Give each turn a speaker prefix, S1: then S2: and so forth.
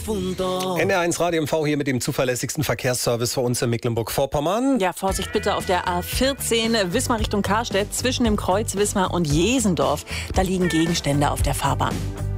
S1: NR1 Radio MV hier mit dem zuverlässigsten Verkehrsservice für uns in Mecklenburg-Vorpommern.
S2: Ja, Vorsicht bitte auf der A14 Wismar Richtung Karstedt zwischen dem Kreuz Wismar und Jesendorf. Da liegen Gegenstände auf der Fahrbahn.